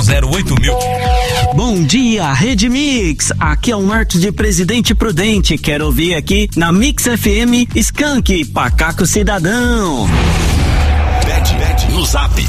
008000. Bom dia, Rede Mix. Aqui é o Marcos de Presidente Prudente. Quero ouvir aqui na Mix FM Skank, Pacaco Cidadão. Pede no Zap